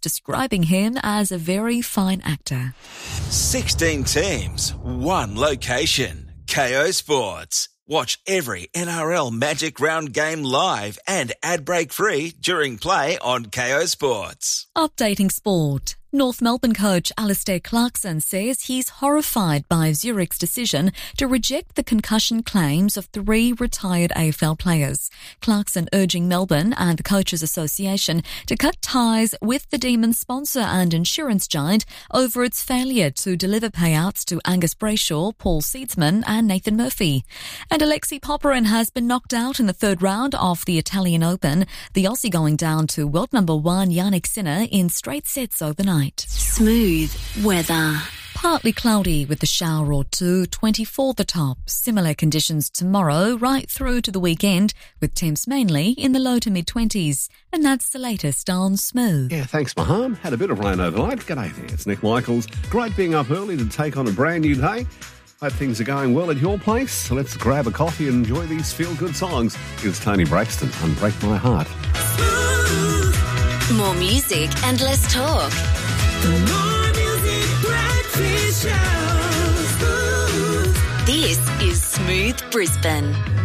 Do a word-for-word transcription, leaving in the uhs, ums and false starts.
describing him as a very fine actor. sixteen teams, one location. K O Sports. Watch every N R L Magic Round game live and ad-break free during play on K O Sports. Updating sport. North Melbourne coach Alistair Clarkson says he's horrified by Zurich's decision to reject the concussion claims of three retired A F L players. Clarkson urging Melbourne and the Coaches Association to cut ties with the Demons sponsor and insurance giant over its failure to deliver payouts to Angus Brayshaw, Paul Seedsman and Nathan Murphy. And Alexei Popyrin has been knocked out in the third round of the Italian Open, the Aussie going down to world number one Yannick Sinner in straight sets overnight. Smooth weather. Partly cloudy with a shower or two, twenty-four the top. Similar conditions tomorrow right through to the weekend with temps mainly in the low to mid-twenties. And that's the latest on Smooth. Yeah, thanks, Maham. Had a bit of rain overnight. G'day there, it's Nick Michaels. Great being up early to take on a brand new day. Hope things are going well at your place. So let's grab a coffee and enjoy these feel-good songs. Here's Tony Braxton, Unbreak My Heart. More music and less talk. More music, breakfast show. This is Smooth Brisbane.